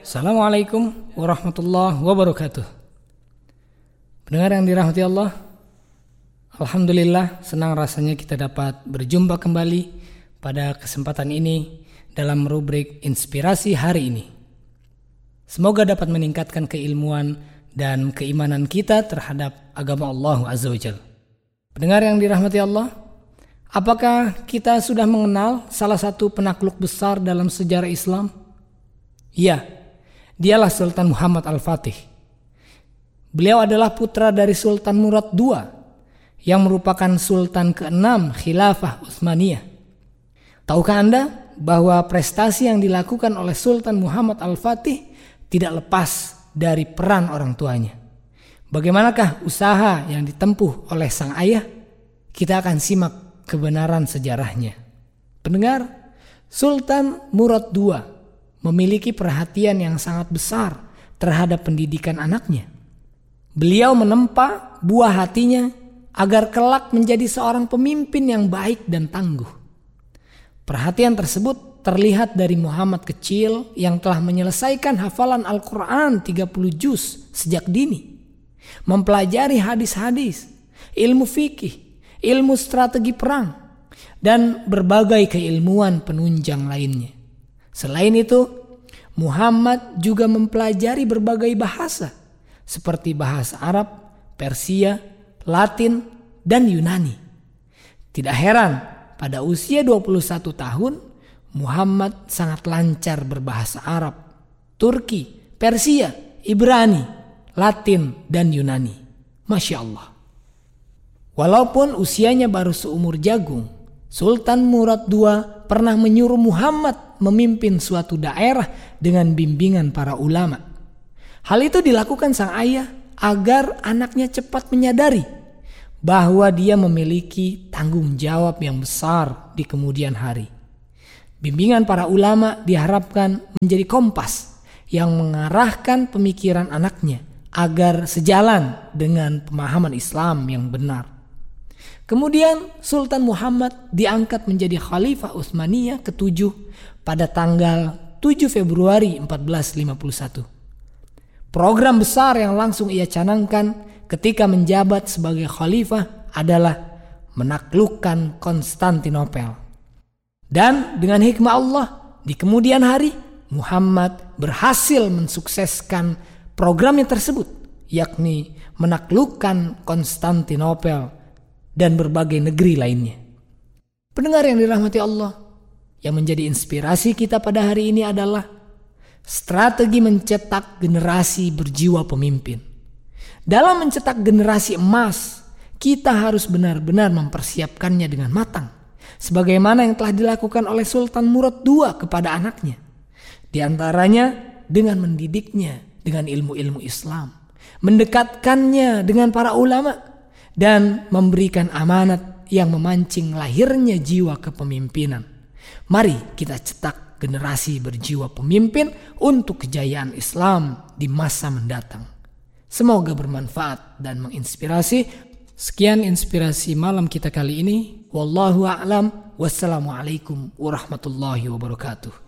Assalamualaikum warahmatullahi wabarakatuh. Pendengar yang dirahmati Allah, alhamdulillah senang rasanya kita dapat berjumpa kembali pada kesempatan ini dalam rubrik Inspirasi hari ini. Semoga dapat meningkatkan keilmuan dan keimanan kita terhadap agama Allah Azza wa Jalla. Pendengar yang dirahmati Allah, apakah kita sudah mengenal salah satu penakluk besar dalam sejarah Islam? Ya, dialah Sultan Muhammad Al-Fatih. Beliau adalah putra dari Sultan Murad II yang merupakan Sultan ke-6 Khilafah Utsmaniyah. Tahukah Anda bahwa prestasi yang dilakukan oleh Sultan Muhammad Al-Fatih tidak lepas dari peran orang tuanya? Bagaimanakah usaha yang ditempuh oleh sang ayah? Kita akan simak kebenaran sejarahnya. Pendengar, Sultan Murad II memiliki perhatian yang sangat besar terhadap pendidikan anaknya. Beliau menempa buah hatinya agar kelak menjadi seorang pemimpin yang baik dan tangguh. Perhatian tersebut terlihat dari Muhammad kecil yang telah menyelesaikan hafalan Al-Quran 30 juz sejak dini, mempelajari hadis-hadis, ilmu fikih, ilmu strategi perang, dan berbagai keilmuan penunjang lainnya. Selain itu, Muhammad juga mempelajari berbagai bahasa seperti bahasa Arab, Persia, Latin, dan Yunani. Tidak heran, pada usia 21 tahun, Muhammad sangat lancar berbahasa Arab, Turki, Persia, Ibrani, Latin, dan Yunani. Masya Allah. Walaupun usianya baru seumur jagung, Sultan Murad II pernah menyuruh Muhammad memimpin suatu daerah dengan bimbingan para ulama. Hal itu dilakukan sang ayah agar anaknya cepat menyadari bahwa dia memiliki tanggung jawab yang besar di kemudian hari. Bimbingan para ulama diharapkan menjadi kompas yang mengarahkan pemikiran anaknya agar sejalan dengan pemahaman Islam yang benar. Kemudian Sultan Muhammad diangkat menjadi Khalifah Utsmaniyah ke-7 pada tanggal 7 Februari 1451. Program besar yang langsung ia canangkan ketika menjabat sebagai khalifah adalah menaklukkan Konstantinopel. Dan dengan hikmah Allah, di kemudian hari Muhammad berhasil mensukseskan programnya tersebut, yakni menaklukkan Konstantinopel dan berbagai negeri lainnya. Pendengar yang dirahmati Allah, yang menjadi inspirasi kita pada hari ini adalah strategi mencetak generasi berjiwa pemimpin. Dalam mencetak generasi emas, kita harus benar-benar mempersiapkannya dengan matang, sebagaimana yang telah dilakukan oleh Sultan Murad II kepada anaknya. Di antaranya dengan mendidiknya dengan ilmu-ilmu Islam, mendekatkannya dengan para ulama, dan memberikan amanat yang memancing lahirnya jiwa kepemimpinan. Mari kita cetak generasi berjiwa pemimpin untuk kejayaan Islam di masa mendatang. Semoga bermanfaat dan menginspirasi. Sekian inspirasi malam kita kali ini. Wallahu a'lam. Wassalamualaikum warahmatullahi wabarakatuh.